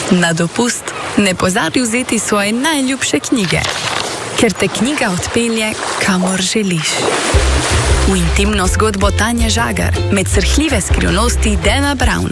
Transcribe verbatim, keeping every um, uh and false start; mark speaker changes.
Speaker 1: Na dopust ne pozabi vzeti svoje najljubše knjige, ker te knjiga odpelje, kamor želiš. V intimno zgodbo Tanje Žagar med srhljive skrivnosti Dana Browna.